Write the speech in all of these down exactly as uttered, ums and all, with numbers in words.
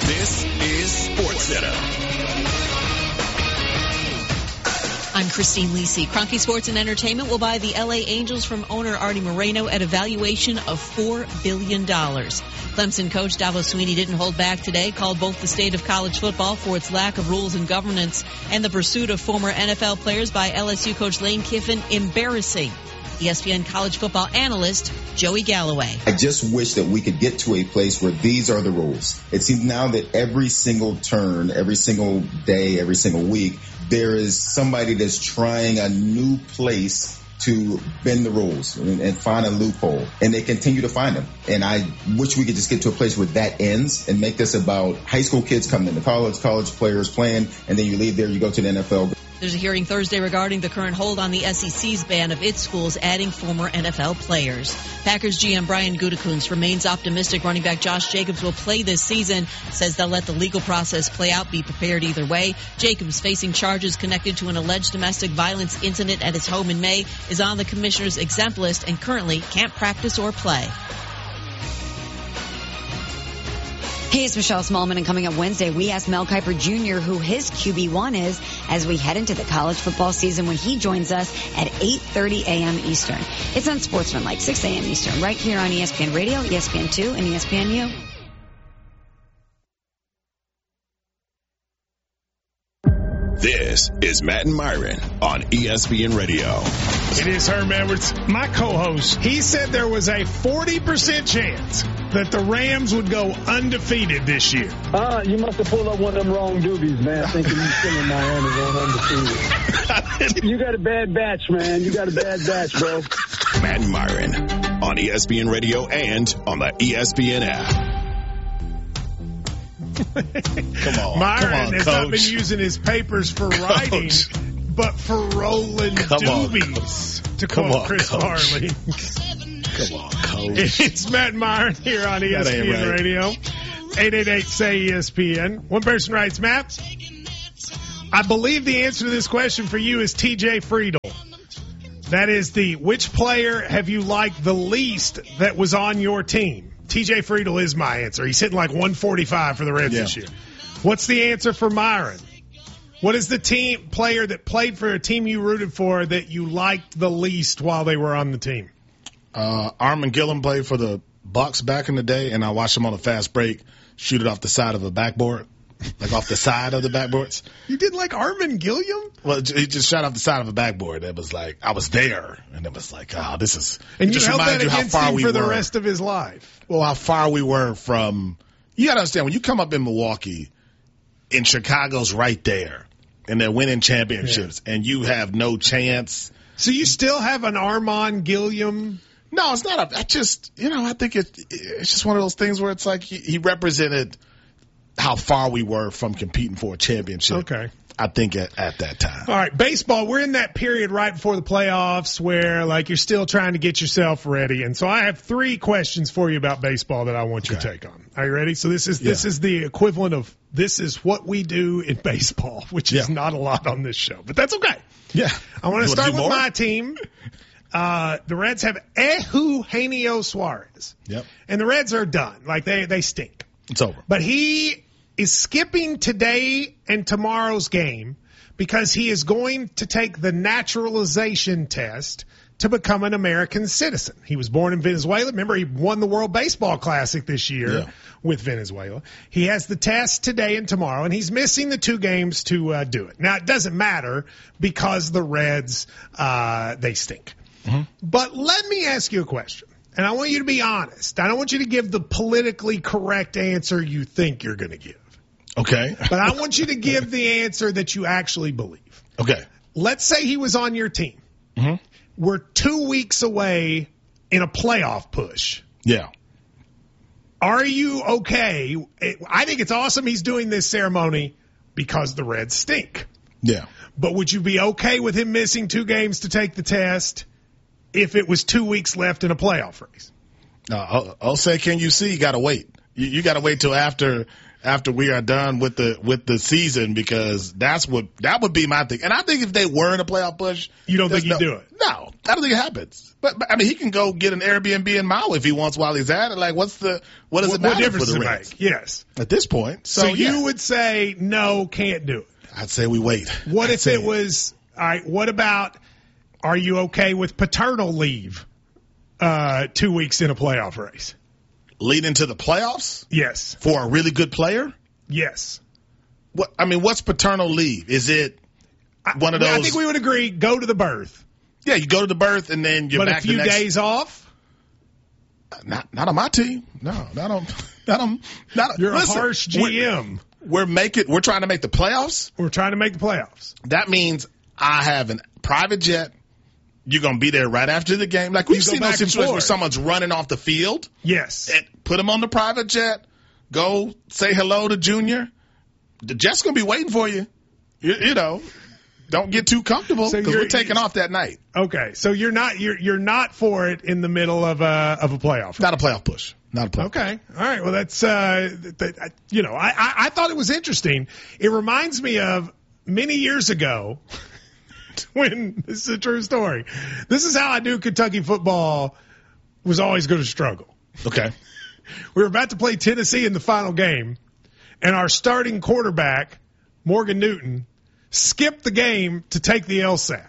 This is SportsCenter. I'm Christine Lisi. Kroenke Sports and Entertainment will buy the L A Angels from owner Artie Moreno at a valuation of four billion dollars. Clemson coach Dabo Swinney didn't hold back today, called both the state of college football for its lack of rules and governance and the pursuit of former N F L players by L S U coach Lane Kiffin embarrassing. E S P N college football analyst Joey Galloway. I just wish that we could get to a place where these are the rules. It seems now that every single turn, every single day, every single week, there is somebody that's trying a new place to bend the rules and, and find a loophole, and they continue to find them. And I wish we could just get to a place where that ends and make this about high school kids coming into college, college players playing, and then you leave there, you go to the N F L. There's a hearing Thursday regarding the current hold on the S E C's ban of its schools adding former N F L players. Packers G M Brian Gutekunst remains optimistic running back Josh Jacobs will play this season, says they'll let the legal process play out, be prepared either way. Jacobs, facing charges connected to an alleged domestic violence incident at his home in May, is on the commissioner's exempt list and currently can't practice or play. Hey, it's Michelle Smallman, and coming up Wednesday, we asked Mel Kiper Junior who his Q B one is as we head into the college football season when he joins us at eight thirty a.m. Eastern. It's on Sportsmanlike, six a.m. Eastern, right here on E S P N Radio, E S P N two, and E S P N U. This is Matt and Myron on E S P N Radio. It is Herm Edwards, my co-host. He said there was a forty percent chance that the Rams would go undefeated this year. Uh, you must have pulled up one of them wrong doobies, man, thinking you still in Miami going undefeated. You got a bad batch, man. You got a bad batch, bro. Matt and Myron on E S P N Radio and on the E S P N app. Come on, Myron come on, has coach. Not been using his papers for coach. Writing, but for rolling come doobies, on. To come quote on, Chris Farley. Come on, coach. It's Matt and Myron here on E S P N right. Radio. eight eight eight, say E S P N. One person writes, Matt, I believe the answer to this question for you is T J Friedel. That is the, which player have you liked the least that was on your team? T J Friedel is my answer. He's hitting like one forty-five for the Reds yeah. this year. What's the answer for Myron? What is the team player that played for a team you rooted for that you liked the least while they were on the team? Uh, Armin Gilliam played for the Bucks back in the day, and I watched him on a fast break shoot it off the side of a backboard, like off the side of the backboards. You did like Armin Gilliam? Well, he just shot off the side of a backboard. It was like, I was there, and it was like, oh, this is. And you just held that you against how far him we for the were. rest of his life. Well, how far we were from. You got to understand, when you come up in Milwaukee, and Chicago's right there, and they're winning championships, yeah. and you have no chance. So you still have an Armin Gilliam? No, it's not. A, I just, you know, I think it, it's just one of those things where it's like he, he represented how far we were from competing for a championship. Okay. I think at, at that time. All right, baseball, we're in that period right before the playoffs where, like, you're still trying to get yourself ready. And so I have three questions for you about baseball that I want okay. your take on. Are you ready? So this is yeah. this is the equivalent of this is what we do in baseball, which yeah. is not a lot on this show. But that's okay. Yeah. I want to start with more? my team. Uh, the Reds have Eugenio Suarez. Yep. And the Reds are done. Like, they, they stink. It's over. But he is skipping today and tomorrow's game because he is going to take the naturalization test to become an American citizen. He was born in Venezuela. Remember, he won the World Baseball Classic this year yeah. with Venezuela. He has the test today and tomorrow, and he's missing the two games to uh, do it. Now, it doesn't matter because the Reds, uh, they stink. Mm-hmm. But let me ask you a question, and I want you to be honest. I don't want you to give the politically correct answer you think you're going to give. Okay. But I want you to give the answer that you actually believe. Okay. Let's say he was on your team. Mm-hmm. We're two weeks away in a playoff push. Yeah. Are you okay? I think it's awesome he's doing this ceremony because the Reds stink. Yeah. But would you be okay with him missing two games to take the test if it was two weeks left in a playoff race? Uh, I'll, I'll say, can you see? You got to wait. You, you got to wait till after after we are done with the with the season, because that's what that would be my thing. And I think if they were in a playoff push, you don't think he'd no, do it? No, I don't think it happens. But, but I mean, he can go get an Airbnb in Maui if he wants while he's at it. Like, what's the what does what, it matter what difference for the does it Reds? make? Yes, at this point. So, so yeah. you would say no, can't do it. I'd say we wait. What I'd if say it was? All right. What about? Are you okay with paternal leave? Uh, two weeks in a playoff race. Lead into the playoffs? Yes. For a really good player? Yes. What I mean, what's paternal leave? Is it one of those? I think we would agree. Go to the birth. Yeah, you go to the birth and then you're but back a few the next, days off. Not, not on my team. No, not on. Not on. Not. You're listen, a harsh G M. We're, we're making. We're trying to make the playoffs. We're trying to make the playoffs. That means I have a private jet. You're going to be there right after the game. Like, we've seen those situations where someone's running off the field. Yes. And put him on the private jet. Go say hello to Junior. The jet's going to be waiting for you. You, you know, don't get too comfortable because so we're taking off that night. Okay. So you're not you're you're not for it in the middle of a of a playoff. Not a playoff push. Not a playoff Okay. push. All right. Well, that's, uh, that, you know, I, I, I thought it was interesting. It reminds me of many years ago. When this is a true story. This is how I knew Kentucky football was always going to struggle. Okay. We were about to play Tennessee in the final game, and our starting quarterback, Morgan Newton, skipped the game to take the LSAT.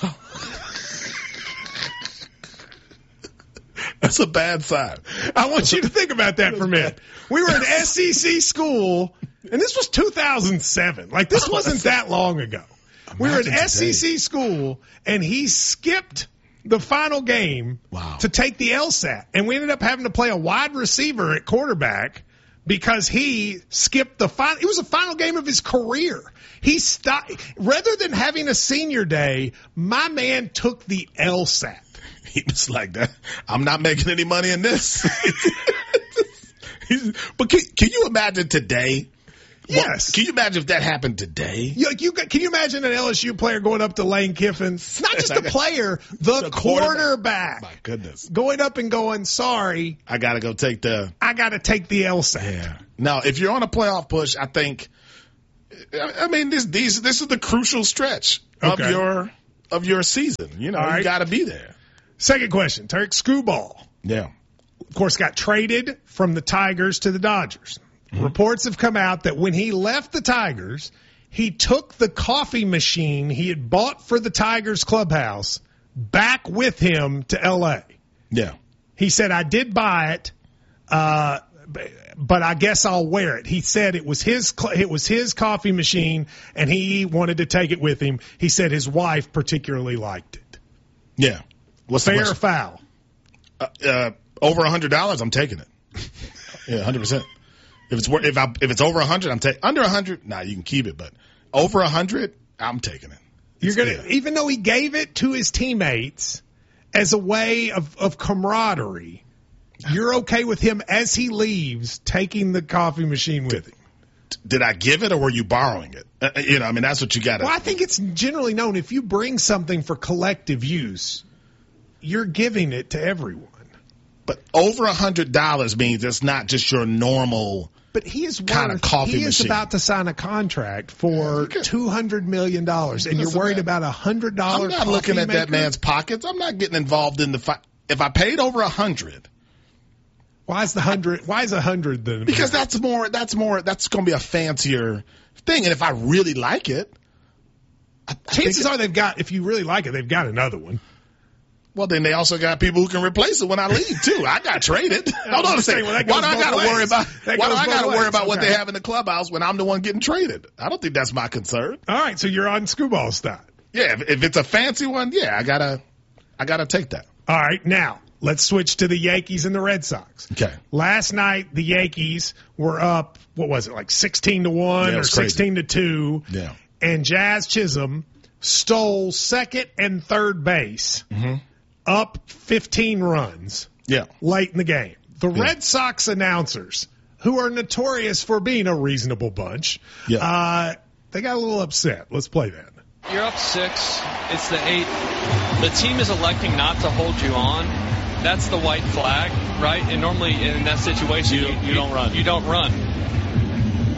That's a bad sign. I want you to think about that for a minute. We were an S E C school, and this was two thousand seven. Like, this wasn't that long ago. We were an S E C school, and he skipped the final game wow. to take the LSAT. And we ended up having to play a wide receiver at quarterback because he skipped the final. It was the final game of his career. He stopped. Rather than having a senior day, my man took the LSAT. He was like that. I'm not making any money in this. But can, can you imagine today? Yes. Well, can you imagine if that happened today? You, like you, can you imagine an L S U player going up to Lane Kiffin? Not just the player, the, the quarterback. quarterback. My goodness. Going up and going, sorry. I got to go take the. I got to take the LSAT. Yeah. Now, if you're on a playoff push, I think. I mean, this these this is the crucial stretch okay. of your of your season. You know, right. You got to be there. Second question, Tarek Skubal. Yeah. Of course, got traded from the Tigers to the Dodgers. Mm-hmm. Reports have come out that when he left the Tigers, he took the coffee machine he had bought for the Tigers clubhouse back with him to L A. Yeah. He said, I did buy it, uh, but I guess I'll wear it. He said it was his it was his coffee machine, and he wanted to take it with him. He said his wife particularly liked it. Yeah. What's Fair the or foul? Uh, uh, over a hundred dollars, I'm taking it. Yeah, hundred percent. If it's if I if it's over a hundred, I'm taking under a hundred. Nah, you can keep it, but over a hundred, I'm taking it. It's You're gonna, good. Even though he gave it to his teammates as a way of, of camaraderie, you're okay with him as he leaves taking the coffee machine with him. Did I give it or were you borrowing it? Uh, you know, I mean, that's what you got to. Well, I think it's generally known if you bring something for collective use, you're giving it to everyone. But over a hundred dollars means it's not just your normal. But he is kind worth, of coffee he is machine. about to sign a contract for two hundred million dollars, and you're worried about a hundred dollar. I'm not looking at maker? that man's pockets. I'm not getting involved in the fight. If I paid over a hundred. Why is the hundred? Why is a hundred then? Because that's more. That's more. That's going to be a fancier thing. And if I really like it, I, chances I are they've got. If you really like it, they've got another one. Well, then they also got people who can replace it when I leave too. I got traded. Hold on a second. Well, why do I got to worry about? Why do I got to worry about okay. what they have in the clubhouse when I'm the one getting traded? I don't think that's my concern. All right, so you're on Skubal style. Yeah, if, if it's a fancy one, yeah, I gotta, I gotta take that. All right, now let's switch to the Yankees and the Red Sox. Okay. Last night the Yankees were up. What was it, like sixteen to one yeah, or sixteen to two? Yeah. And Jazz Chisholm stole second and third base. Mm-hmm. Up fifteen runs yeah. late in the game. The yeah. Red Sox announcers, who are notorious for being a reasonable bunch, yeah. uh, they got a little upset. Let's play that. You're up six. It's the eighth. The team is electing not to hold you on. That's the white flag, right? And normally in that situation, you, you, you don't run. You don't run.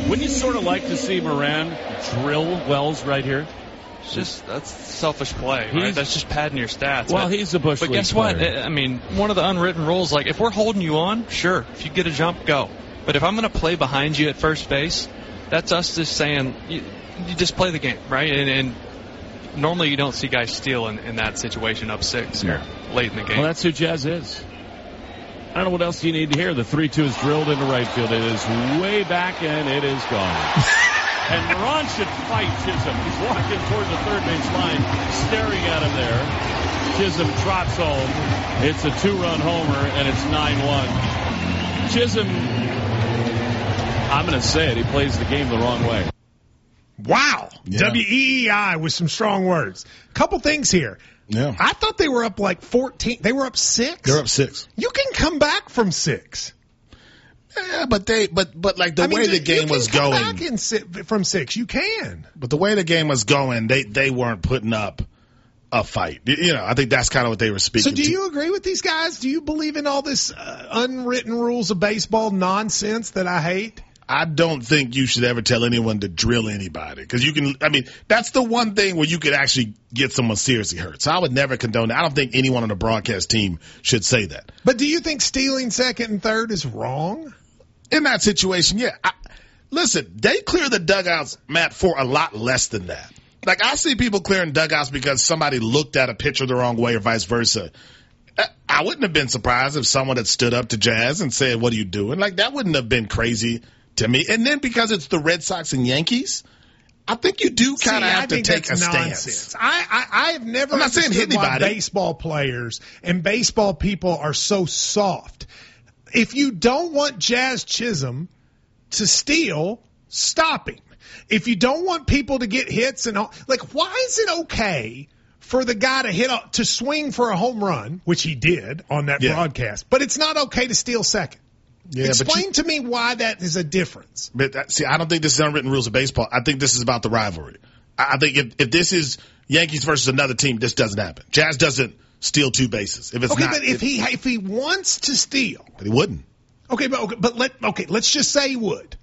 Wouldn't you sort of like to see Moran drill Wells right here? It's just that's selfish play. Right? That's just padding your stats. Well, but, he's a bush But league guess what? player. I mean, one of the unwritten rules, like if we're holding you on, sure, if you get a jump, go. But if I'm going to play behind you at first base, that's us just saying you, you just play the game, right? And, and normally you don't see guys steal in, in that situation up six here late in the game. Well, that's who Jazz is. I don't know what else you need to hear. The three two is drilled into right field. It is way back, and it is gone. And Moran should fight Chisholm. He's walking toward the third base line, staring at him there. Chisholm trots home. It's a two-run homer, and it's nine one. Chisholm, I'm going to say it, he plays the game the wrong way. Wow. Yeah. W E E I with some strong words. Couple things here. Yeah. I thought they were up like fourteen. They were up six? They're up six. You can come back from six. Yeah, but they, but, but like the I mean, way the game was going. You can come back in si- from six. You can. But the way the game was going, they, they weren't putting up a fight. You know, I think that's kind of what they were speaking So do to. you agree with these guys? Do you believe in all this uh, unwritten rules of baseball nonsense that I hate? I don't think you should ever tell anyone to drill anybody. Because you can, I mean, that's the one thing where you could actually get someone seriously hurt. So I would never condone that. I don't think anyone on the broadcast team should say that. But do you think stealing second and third is wrong? In that situation, yeah. I, listen, they clear the dugouts, Matt, for a lot less than that. Like, I see people clearing dugouts because somebody looked at a pitcher the wrong way or vice versa. I wouldn't have been surprised if someone had stood up to Jazz and said, what are you doing? Like, that wouldn't have been crazy to me. And then because it's the Red Sox and Yankees, I think you do kind of have I to think take that's a nonsense. stance. I, I, I have never I'm not saying hit understood why anybody. baseball players and baseball people are so soft. If you don't want Jazz Chisholm to steal, stop him. If you don't want people to get hits and all, like, why is it okay for the guy to hit a, to swing for a home run, which he did on that Yeah. broadcast, but it's not okay to steal second? Yeah, Explain but you, to me why that is a difference. But that, see, I don't think this is unwritten rules of baseball. I think this is about the rivalry. I, I think if, if this is Yankees versus another team, this doesn't happen. Jazz doesn't steal two bases. If it's Okay, not, but if it, he if he wants to steal, but he wouldn't. okay, but okay, but let okay, let's just say he would.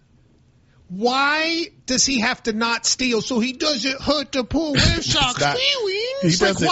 Why does he have to not steal so he doesn't hurt the poor Red Sox not- feelings? he Like, doesn't-